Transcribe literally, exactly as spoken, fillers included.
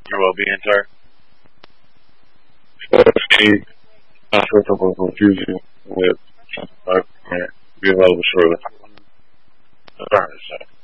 your well-being, sir? Especially after a couple of confusion with something like that. Be available shortly. Sorry, sir.